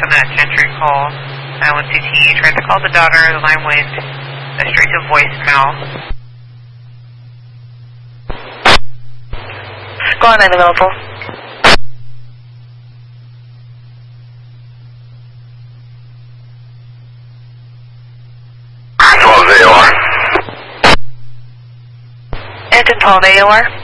on that Gentry call. 912T, tried to call the daughter, the line went straight to voicemail. Go on, available. Anton 12 AOR.